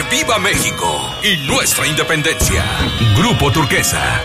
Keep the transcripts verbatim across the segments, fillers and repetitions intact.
¡Viva México y nuestra independencia! Grupo Turquesa.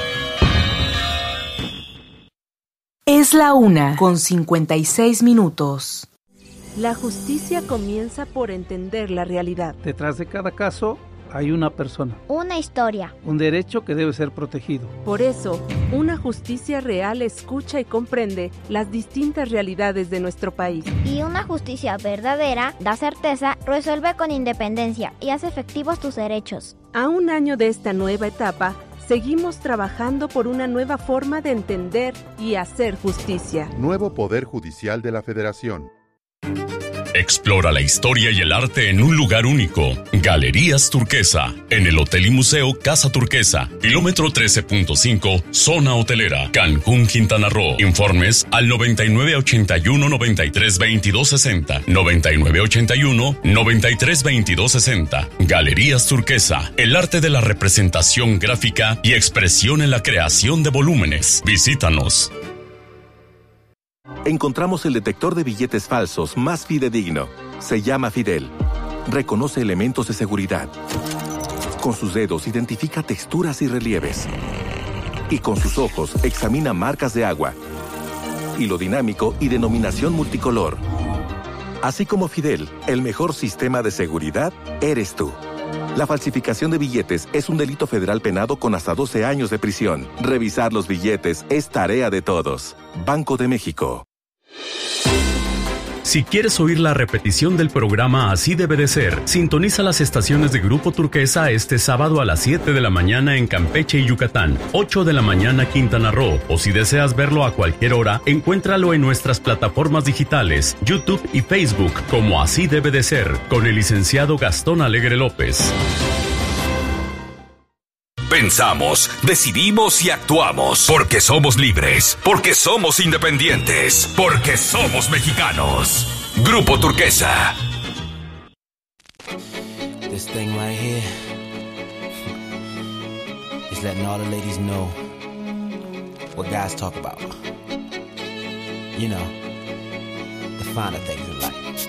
Es la una con cincuenta y seis minutos. La justicia comienza por entender la realidad. Detrás de cada caso hay una persona. Una historia. Un derecho que debe ser protegido. Por eso, una justicia real escucha y comprende las distintas realidades de nuestro país. Y una justicia verdadera da certeza, resuelve con independencia y hace efectivos tus derechos. A un año de esta nueva etapa, seguimos trabajando por una nueva forma de entender y hacer justicia. Nuevo Poder Judicial de la Federación. Explora la historia y el arte en un lugar único. Galerías Turquesa, en el Hotel y Museo Casa Turquesa, kilómetro trece punto cinco, zona hotelera, Cancún, Quintana Roo. Informes al noventa y nueve ochenta y uno noventa y tres veintidós sesenta, noventa y nueve ochenta y uno noventa y tres veintidós sesenta. Galerías Turquesa, el arte de la representación gráfica y expresión en la creación de volúmenes. Visítanos. Encontramos el detector de billetes falsos más fidedigno. Se llama Fidel. Reconoce elementos de seguridad. Con sus dedos identifica texturas y relieves. Y con sus ojos examina marcas de agua, hilo dinámico y denominación multicolor. Así como Fidel, el mejor sistema de seguridad eres tú. La falsificación de billetes es un delito federal penado con hasta doce años de prisión. Revisar los billetes es tarea de todos. Banco de México. Si quieres oír la repetición del programa Así Debe de Ser, sintoniza las estaciones de Grupo Turquesa este sábado a las siete de la mañana en Campeche y Yucatán, ocho de la mañana Quintana Roo, o si deseas verlo a cualquier hora, encuéntralo en nuestras plataformas digitales, YouTube y Facebook, como Así Debe de Ser, con el licenciado Gastón Alegre López. Pensamos, decidimos y actuamos porque somos libres, porque somos independientes, porque somos mexicanos. Grupo Turquesa. This thing right here is letting all the ladies know what guys talk about. You know, the finer things in life.